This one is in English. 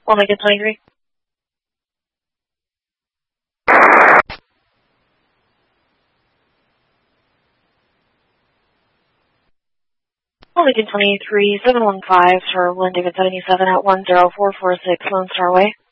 Well, Lincoln 23. Well, Lincoln 23, 715 for Lynn David 77 at 10446 Lone Star Way.